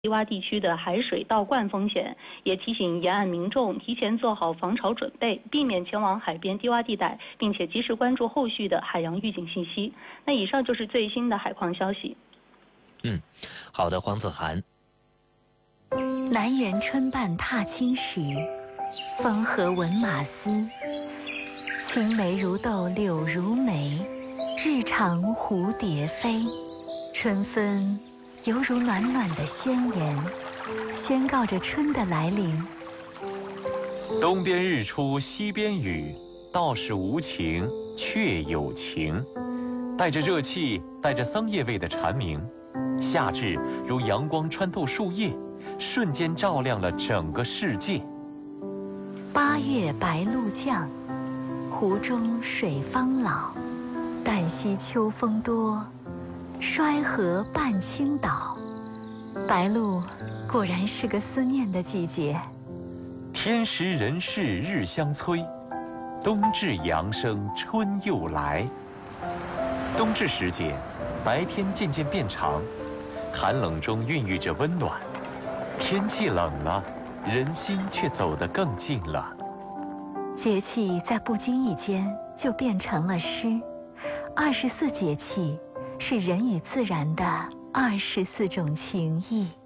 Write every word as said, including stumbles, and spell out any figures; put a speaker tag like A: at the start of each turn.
A: 低洼地区的海水倒灌风险，也提醒沿岸民众提前做好防潮准备，避免前往海边低洼地带，并且及时关注后续的海洋预警信息。那以上就是最新的海况消息。
B: 嗯，好的，黄子涵。
C: 南园春半踏青时，风和闻马嘶。青梅如豆柳如眉，日长蝴蝶飞。春分犹如暖暖的宣言，宣告着春的来临。
D: 东边日出西边雨，道是无晴却有晴。带着热气，带着桑叶味的蝉鸣，夏至如阳光穿透树叶，瞬间照亮了整个世界。
C: 八月白露降，湖中水方老。旦夕秋风多，衰河半倾倒。白露果然是个思念的季节。
D: 天时人事日相催，冬至阳生春又来。冬至时节，白天渐渐变长，寒冷中孕育着温暖。天气冷了，人心却走得更近了。
C: 节气在不经意间就变成了诗。二十四节气是人与自然的二十四种情谊。